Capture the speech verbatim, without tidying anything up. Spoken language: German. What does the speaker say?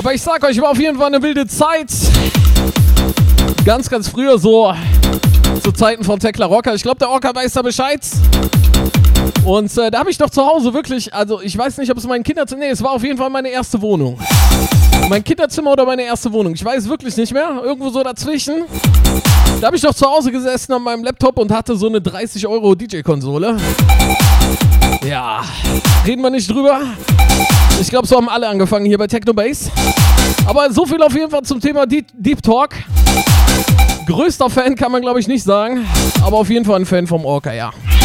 Aber ich sag euch, war auf jeden Fall eine wilde Zeit. Ganz, ganz früher so, zu Zeiten von Tekla Rocker. Ich glaube, der Orca weiß da Bescheid. Und äh, da habe ich doch zu Hause wirklich, also ich weiß nicht, ob es mein Kinderzimmer, nee, es war auf jeden Fall meine erste Wohnung. Mein Kinderzimmer oder meine erste Wohnung, ich weiß wirklich nicht mehr, irgendwo so dazwischen. Da habe ich doch zu Hause gesessen an meinem Laptop und hatte so eine dreißig Euro D J-Konsole. Ja, reden wir nicht drüber. Ich glaube, so haben alle angefangen hier bei Techno Bass. Aber so viel auf jeden Fall zum Thema Deep, Deep Talk. Größter Fan kann man, glaube ich, nicht sagen, aber auf jeden Fall ein Fan vom Orca, ja.